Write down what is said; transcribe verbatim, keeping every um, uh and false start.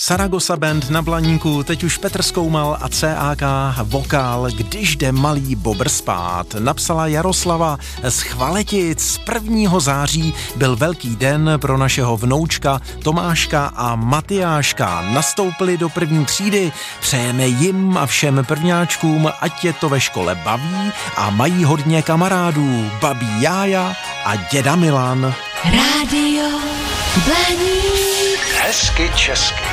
Saragossa Band na Blaníku, teď už Petr Skoumal a C A K vokál Když jde malý bobr spát. Napsala Jaroslava z Chvaletic. prvního září byl velký den pro našeho vnoučka Tomáška a Matyáška. Nastoupili do první třídy, přejeme jim a všem prvňáčkům, ať je to ve škole baví a mají hodně kamarádů. Babí Jája a děda Milan. Rádio Blaník. Hezky česky.